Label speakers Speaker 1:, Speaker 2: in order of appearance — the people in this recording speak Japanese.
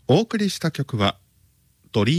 Speaker 1: お送りした曲はドリー